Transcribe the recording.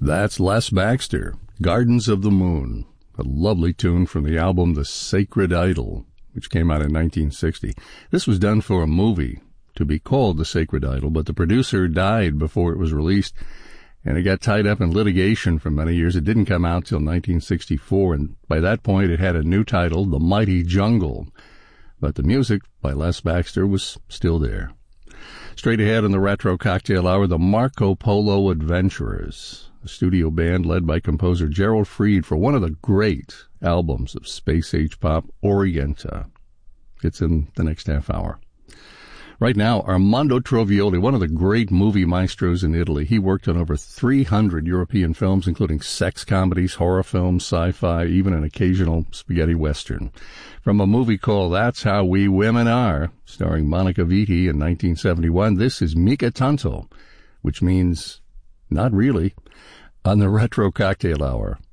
That's Les Baxter, Gardens of the Moon, a lovely tune from the album The Sacred Idol, which came out in 1960. This was done for a movie to be called The Sacred Idol, but the producer died before it was released, and it got tied up in litigation for many years. It didn't come out till 1964, and by that point it had a new title, The Mighty Jungle. But the music by Les Baxter was still there. Straight ahead in the Retro Cocktail Hour, the Marco Polo Adventurers, a studio band led by composer Gerald Fried for one of the great albums of space-age pop, Orienta. It's in the next half hour. Right now, Armando Trovioli, one of the great movie maestros in Italy. He worked on over 300 European films, including sex comedies, horror films, sci-fi, even an occasional spaghetti western. From a movie called That's How We Women Are, starring Monica Vitti in 1971, this is Mica Tanto, which means not really, on the Retro Cocktail Hour.